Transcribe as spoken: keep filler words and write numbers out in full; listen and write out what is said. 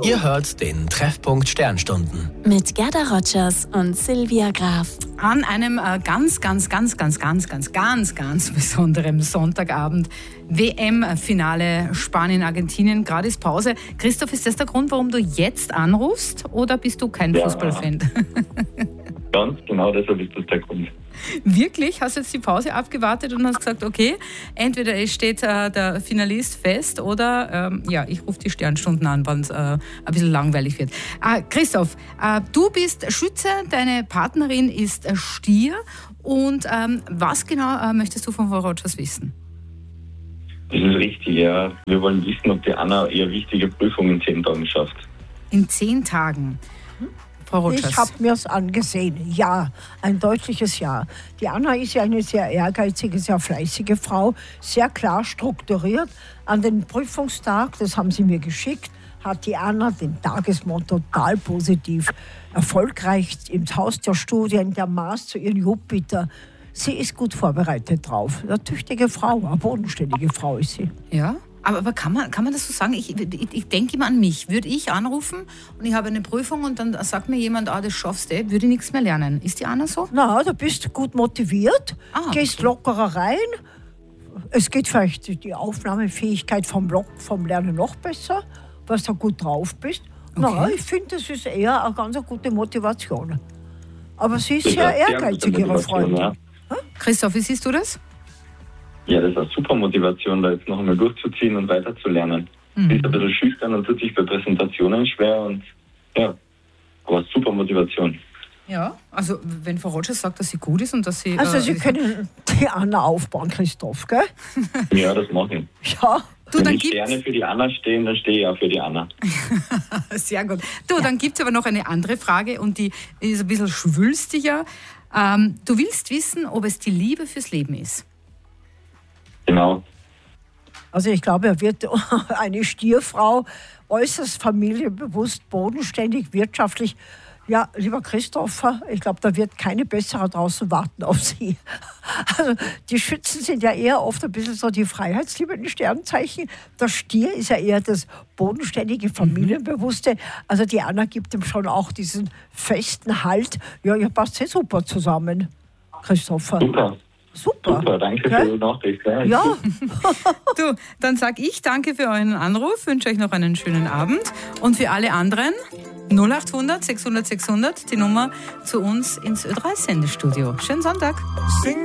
Ihr hört den Treffpunkt Sternstunden. Mit Gerda Rogers und Silvia Graf. An einem äh, ganz, ganz, ganz, ganz, ganz, ganz, ganz, ganz besonderen Sonntagabend. W M-Finale Spanien-Argentinien, gerade ist Pause. Christoph, ist das der Grund, warum du jetzt anrufst oder bist du kein Ja. Fußballfan? Ganz genau deshalb ist das der Grund. Wirklich? Hast du jetzt die Pause abgewartet und hast gesagt, okay, entweder es steht äh, der Finalist fest oder ähm, ja, ich rufe die Sternstunden an, wenn es äh, ein bisschen langweilig wird. Äh, Christoph, äh, du bist Schütze, deine Partnerin ist äh, Stier und ähm, was genau äh, möchtest du von Frau Rogers wissen? Das ist richtig, ja. Wir wollen wissen, ob die Anna ihre wichtige Prüfung in zehn Tagen schafft. In zehn Tagen. Frau Rogers. Ich habe mir es angesehen. Ja, ein deutliches Ja. Die Anna ist ja eine sehr ehrgeizige, sehr fleißige Frau, sehr klar strukturiert. An den Prüfungstag, das haben sie mir geschickt, hat die Anna den Tagesmotto total positiv, erfolgreich im Haus der Studien, der Mars zu ihrem Jupiter. Sie ist gut vorbereitet drauf. Eine tüchtige Frau, eine bodenständige Frau ist sie. Ja, aber, aber kann, man, kann man das so sagen? Ich, ich, ich denke immer an mich. Würde ich anrufen und ich habe eine Prüfung und dann sagt mir jemand, ah, das schaffst du, würde ich nichts mehr lernen. Ist die Anna so? Na, du bist gut motiviert, Ah, gehst lockerer rein. Es geht vielleicht die Aufnahmefähigkeit vom, Lock, vom Lernen noch besser, weil du gut drauf bist. Na, Okay. ich finde, das ist eher eine ganz gute Motivation. Aber sie ist Das ist sehr eine sehr ehrgeizig, gute ihre Motivation, Freundin. ja. Christoph, wie siehst du das? Ja, das ist eine super Motivation, da jetzt noch einmal durchzuziehen und weiterzulernen. Mhm. Sie ist ein bisschen schüchtern und tut sich bei Präsentationen schwer und ja, aber super Motivation. Ja, also wenn Frau Rogers sagt, dass sie gut ist und dass sie... Also äh, Sie können die Anna aufbauen, Christoph, gell? Ja, das machen. Ja. Du, Wenn dann die gibt's... Sterne für die Anna stehen, dann stehe ich auch für die Anna. Sehr gut. Du, dann gibt es aber noch eine andere Frage und die ist ein bisschen schwülstiger. Ähm, du willst wissen, ob es die Liebe fürs Leben ist. Genau. Also ich glaube, er wird eine Stierfrau, äußerst familienbewusst, bodenständig, wirtschaftlich. Ja, lieber Christopher, ich glaube, da wird keine bessere draußen warten auf Sie. Also die Schützen sind ja eher oft ein bisschen so die freiheitsliebenden Sternzeichen. Der Stier ist ja eher das bodenständige, familienbewusste. Also die Anna gibt ihm schon auch diesen festen Halt. Ja, ihr passt sehr super zusammen, Christopher. Super. Super. Super, danke Gell? für die Nachricht. Ja. Ja, Du, dann sag ich danke für euren Anruf, wünsche euch noch einen schönen Abend und für alle anderen null acht hundert sechshundert sechshundert die Nummer zu uns ins Ö drei Sendestudio. Schönen Sonntag. Sing